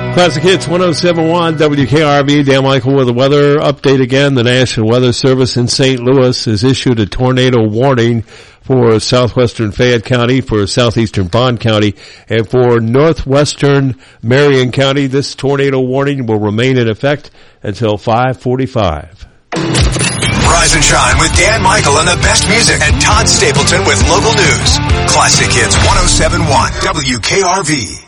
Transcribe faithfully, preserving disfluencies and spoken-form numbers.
Classic Hits one oh seven point one W K R V. Dan Michael with a weather update again. The National Weather Service in Saint Louis has issued a tornado warning for southwestern Fayette County, for southeastern Bond County, and for northwestern Marion County. This tornado warning will remain in effect until five forty-five. Rise and shine with Dan Michael and the best music, and Todd Stapleton with local news. Classic Hits one oh seven point one W K R V.